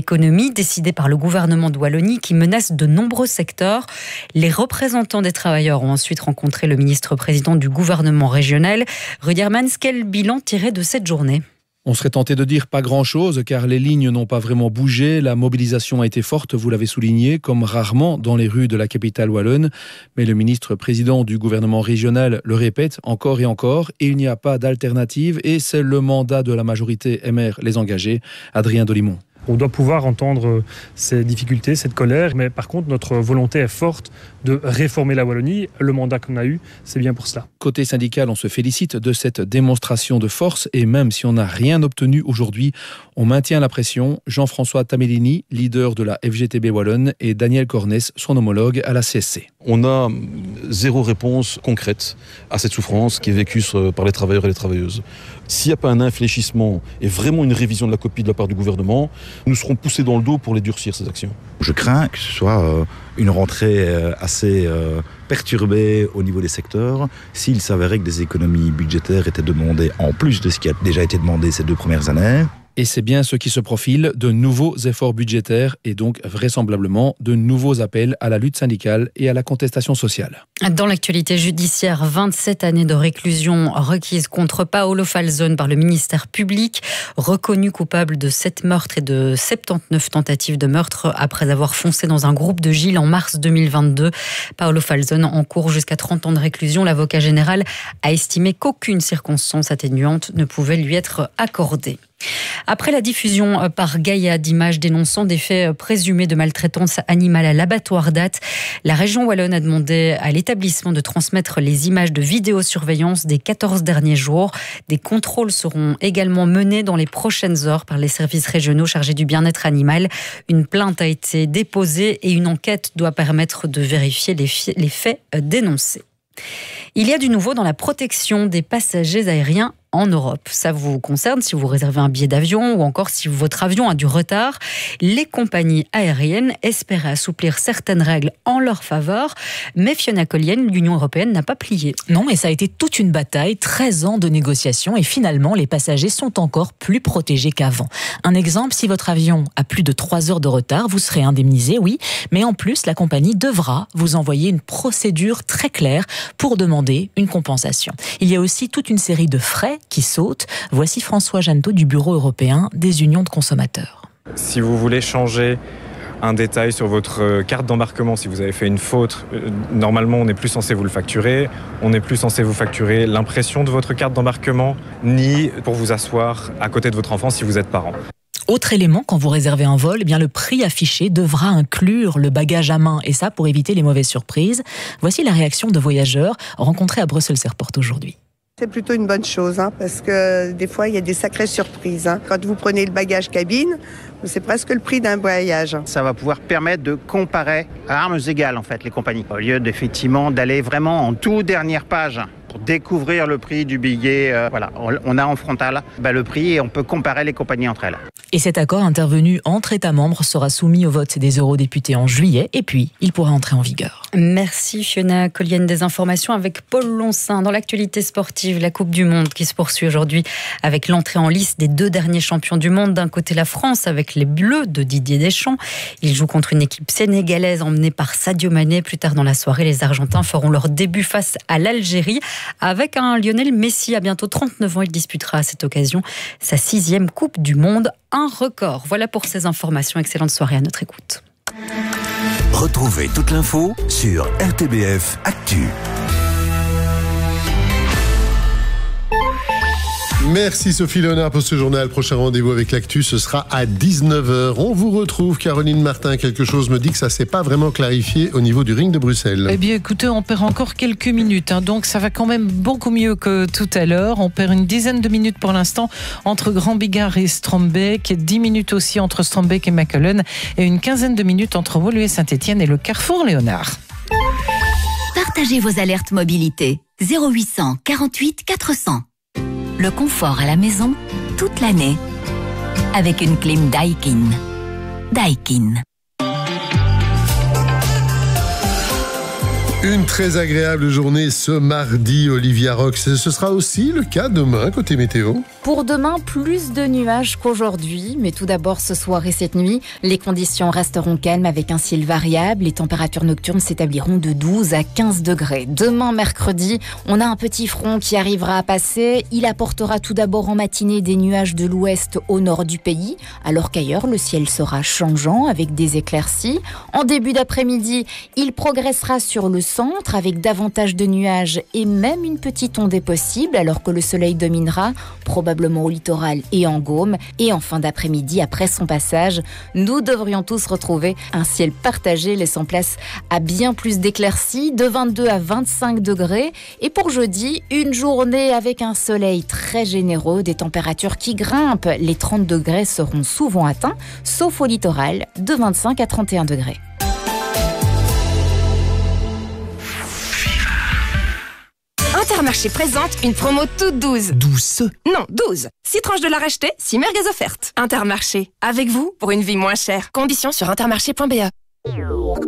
d'économie décidé par le gouvernement de Wallonie qui menace de nombreux secteurs. Les représentants des travailleurs ont ensuite rencontré le ministre-président du gouvernement régional. Rudy Hermans, quel bilan tirer de cette journée ? On serait tenté de dire pas grand-chose car les lignes n'ont pas vraiment bougé. La mobilisation a été forte, vous l'avez souligné, comme rarement dans les rues de la capitale wallonne. Mais le ministre-président du gouvernement régional le répète encore et encore. Et il n'y a pas d'alternative et c'est le mandat de la majorité MR Les Engagés. Adrien Dolimon. On doit pouvoir entendre ces difficultés, cette colère, mais par contre notre volonté est forte de réformer la Wallonie. Le mandat qu'on a eu, c'est bien pour cela. Côté syndical, on se félicite de cette démonstration de force et même si on n'a rien obtenu aujourd'hui, on maintient la pression. Jean-François Tamellini, leader de la FGTB Wallonne, et Daniel Cornès, son homologue à la CSC. On a zéro réponse concrète à cette souffrance qui est vécue par les travailleurs et les travailleuses. S'il n'y a pas un infléchissement et vraiment une révision de la copie de la part du gouvernement, nous serons poussés dans le dos pour les durcir, ces actions. Je crains que ce soit une rentrée assez perturbée au niveau des secteurs. S'il s'avérait que des économies budgétaires étaient demandées en plus de ce qui a déjà été demandé ces 2 premières années. Et c'est bien ce qui se profile, de nouveaux efforts budgétaires et donc vraisemblablement de nouveaux appels à la lutte syndicale et à la contestation sociale. Dans l'actualité judiciaire, 27 années de réclusion requises contre Paolo Falzone par le ministère public, reconnu coupable de 7 meurtres et de 79 tentatives de meurtre après avoir foncé dans un groupe de Gilles en mars 2022. Paolo Falzone encourt jusqu'à 30 ans de réclusion. L'avocat général a estimé qu'aucune circonstance atténuante ne pouvait lui être accordée. Après la diffusion par Gaïa d'images dénonçant des faits présumés de maltraitance animale à l'abattoir d'Ath, la région wallonne a demandé à l'établissement de transmettre les images de vidéosurveillance des 14 derniers jours. Des contrôles seront également menés dans les prochaines heures par les services régionaux chargés du bien-être animal. Une plainte a été déposée et une enquête doit permettre de vérifier les faits dénoncés. Il y a du nouveau dans la protection des passagers aériens en Europe. Ça vous concerne si vous réservez un billet d'avion ou encore si votre avion a du retard. Les compagnies aériennes espéraient assouplir certaines règles en leur faveur, mais Fiona Collienne, l'Union européenne n'a pas plié. Non, mais ça a été toute une bataille, 13 ans de négociations et finalement les passagers sont encore plus protégés qu'avant. Un exemple, si votre avion a plus de 3 heures de retard, vous serez indemnisé, oui, mais en plus la compagnie devra vous envoyer une procédure très claire pour demander une compensation. Il y a aussi toute une série de frais qui saute. Voici François Jeannetot du Bureau européen des unions de consommateurs. Si vous voulez changer un détail sur votre carte d'embarquement, si vous avez fait une faute, normalement on n'est plus censé vous le facturer. On n'est plus censé vous facturer l'impression de votre carte d'embarquement, ni pour vous asseoir à côté de votre enfant si vous êtes parent. Autre élément, quand vous réservez un vol, eh bien le prix affiché devra inclure le bagage à main, et ça pour éviter les mauvaises surprises. Voici la réaction de voyageurs rencontrés à Brussels Airport aujourd'hui. C'est plutôt une bonne chose, parce que des fois, il y a des sacrées surprises. Quand vous prenez le bagage cabine, c'est presque le prix d'un voyage. Ça va pouvoir permettre de comparer à armes égales, en fait, les compagnies. Au lieu d'effectivement d'aller vraiment en toute dernière page pour découvrir le prix du billet, on a en frontal le prix et on peut comparer les compagnies entre elles. Et cet accord intervenu entre États membres sera soumis au vote des eurodéputés en juillet et puis il pourra entrer en vigueur. Merci Fiona Collienne. Des informations avec Paul Loncin. Dans l'actualité sportive, la Coupe du Monde qui se poursuit aujourd'hui avec l'entrée en lice des 2 derniers champions du monde. D'un côté la France avec les Bleus de Didier Deschamps. Ils jouent contre une équipe sénégalaise emmenée par Sadio Mané. Plus tard dans la soirée, les Argentins feront leur début face à l'Algérie avec un Lionel Messi à bientôt 39 ans. Il disputera à cette occasion sa 6e Coupe du Monde. Un record. Voilà pour ces informations. Excellente soirée à notre écoute. Retrouvez toute l'info sur RTBF Actu. Merci Sophie Léonard pour ce journal. Prochain rendez-vous avec l'actu, ce sera à 19h. On vous retrouve, Caroline Martin. Quelque chose me dit que ça ne s'est pas vraiment clarifié au niveau du ring de Bruxelles. Eh bien, écoutez, on perd encore quelques minutes. Donc, ça va quand même beaucoup mieux que tout à l'heure. On perd une dizaine de minutes pour l'instant entre Grand Bigard et Strombeek. 10 minutes aussi entre Strombeek et Mechelen. Et une quinzaine de minutes entre Woluwe Saint-Étienne et le Carrefour Léonard. Partagez vos alertes mobilité. 0800 48 400. Le confort à la maison, toute l'année. Avec une clim Daikin. Daikin. Une très agréable journée ce mardi, Olivia Rox. Ce sera aussi le cas demain, côté météo. Pour demain, plus de nuages qu'aujourd'hui. Mais tout d'abord, ce soir et cette nuit, les conditions resteront calmes avec un ciel variable. Les températures nocturnes s'établiront de 12 à 15 degrés. Demain, mercredi, on a un petit front qui arrivera à passer. Il apportera tout d'abord en matinée des nuages de l'ouest au nord du pays, alors qu'ailleurs, le ciel sera changeant avec des éclaircies. En début d'après-midi, il progressera sur le centre avec davantage de nuages et même une petite ondée possible alors que le soleil dominera, probablement au littoral et en Gaume. Et en fin d'après-midi, après son passage, nous devrions tous retrouver un ciel partagé laissant place à bien plus d'éclaircies, de 22 à 25 degrés. Et pour jeudi, une journée avec un soleil très généreux, des températures qui grimpent. Les 30 degrés seront souvent atteints, sauf au littoral, de 25 à 31 degrés. Intermarché présente une promo toute douce. Douce? Non, 12. 6 tranches de la racheter, 6 merguez offertes. Intermarché, avec vous pour une vie moins chère. Conditions sur intermarché.be.